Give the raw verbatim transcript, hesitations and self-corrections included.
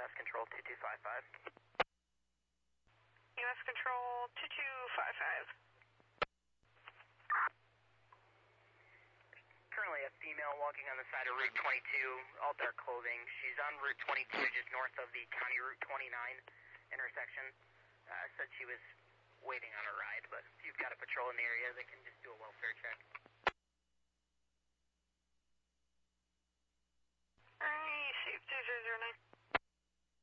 S Control two two five five. U S Control two two five five. Currently a female walking on the side of Route twenty-two, all dark clothing. She's on Route twenty-two, just north of the County Route twenty-nine intersection. Uh, said she was waiting on a ride, but if you've got a patrol in the area, they can just do a welfare check. Alright, safe two zero zero nine.